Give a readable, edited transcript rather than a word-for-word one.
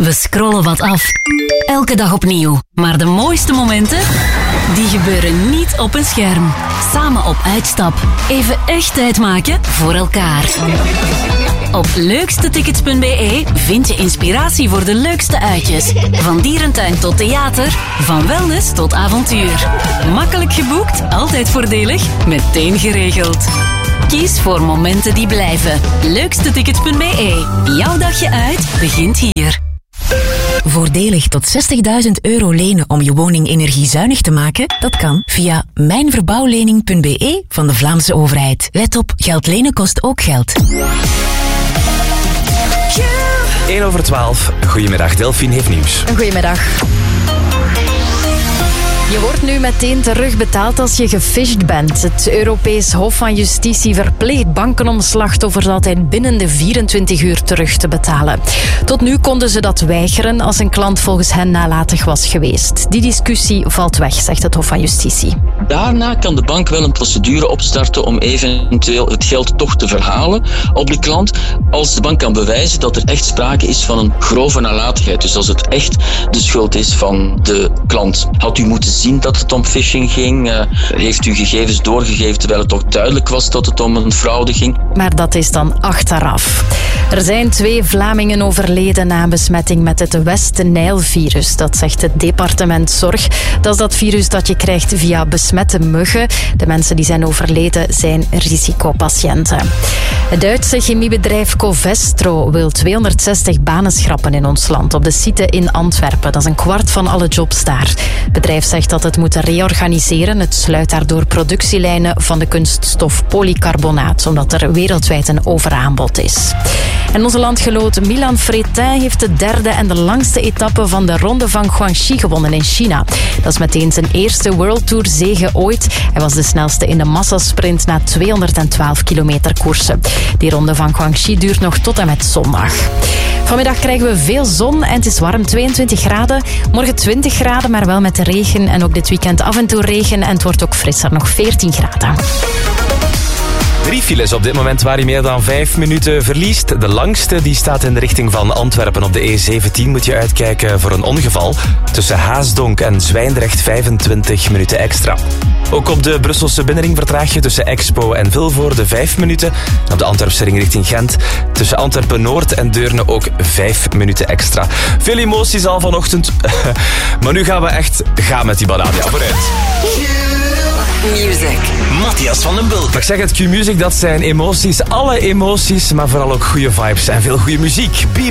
We scrollen wat af. Elke dag opnieuw. Maar de mooiste momenten, die gebeuren niet op een scherm. Samen op uitstap. Even echt tijd maken voor elkaar. Op leukstetickets.be vind je inspiratie voor de leukste uitjes. Van dierentuin tot theater, van wellness tot avontuur. Makkelijk geboekt, altijd voordelig, meteen geregeld. Kies voor momenten die blijven. Leukstetickets.be. Jouw dagje uit begint hier. Voordelig tot €60.000 lenen om je woning energiezuinig te maken? Dat kan via mijnverbouwlening.be van de Vlaamse overheid. Let op, geld lenen kost ook geld. 1:12. Goedemiddag, Delphine heeft nieuws. Goedemiddag. Je wordt nu meteen terugbetaald als je gefisht bent. Het Europees Hof van Justitie verplicht banken om slachtoffers altijd binnen de 24 uur terug te betalen. Tot nu konden ze dat weigeren als een klant volgens hen nalatig was geweest. Die discussie valt weg, zegt het Hof van Justitie. Daarna kan de bank wel een procedure opstarten om eventueel het geld toch te verhalen op de klant, als de bank kan bewijzen dat er echt sprake is van een grove nalatigheid. Dus als het echt de schuld is van de klant. Had u moeten zien dat het om phishing ging? Heeft u gegevens doorgegeven terwijl het toch duidelijk was dat het om een fraude ging? Maar dat is dan achteraf. Er zijn 2 Vlamingen overleden na een besmetting met het West-Nijl-virus. Dat zegt het departement Zorg. Dat is dat virus dat je krijgt via besmette muggen. De mensen die zijn overleden zijn risicopatiënten. Het Duitse chemiebedrijf Covestro wil 260 banen schrappen in ons land. Op de site in Antwerpen. Dat is een kwart van alle jobs daar. Het bedrijf zegt dat het moet reorganiseren. Het sluit daardoor productielijnen van de kunststof polycarbonaat, omdat er wereldwijd een overaanbod is. En onze landgenoot Milan Fretin heeft de 3e en de langste etappe van de Ronde van Guangxi gewonnen in China. Dat is meteen zijn eerste World Tour zege ooit. Hij was de snelste in de massasprint na 212 kilometer koersen. Die Ronde van Guangxi duurt nog tot en met zondag. Vanmiddag krijgen we veel zon en het is warm, 22 graden. Morgen 20 graden, maar wel met de regen. En ook dit weekend af en toe regen en het wordt ook frisser, nog 14 graden. 3 files op dit moment waar je meer dan 5 minuten verliest. De langste die staat in de richting van Antwerpen. Op de E17 moet je uitkijken voor een ongeval. Tussen Haasdonk en Zwijndrecht 25 minuten extra. Ook op de Brusselse binnenring vertraag je tussen Expo en Vilvoorde 5 minuten. Op de Antwerpse ring richting Gent tussen Antwerpen-Noord en Deurne ook 5 minuten extra. Veel emoties al vanochtend. Maar nu gaan we echt gaan met die banaan. Ja, vooruit. Music. Matthias van den Bulk. Ik zeg het, Q-Music, dat zijn emoties. Alle emoties, maar vooral ook goede vibes en veel goede muziek.